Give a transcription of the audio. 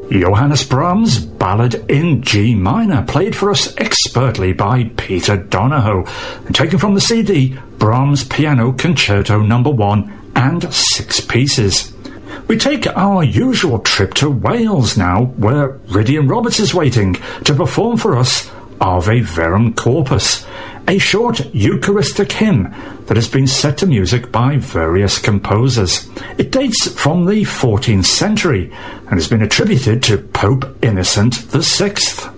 Johannes Brahms' Ballad in G minor, played for us expertly by Peter Donahoe, and taken from the CD Brahms Piano Concerto No. 1 and 6 pieces. We take our usual trip to Wales now, where Rydian Roberts is waiting to perform for us Ave Verum Corpus, a short Eucharistic hymn that has been set to music by various composers. It dates from the 14th century and has been attributed to Pope Innocent VI.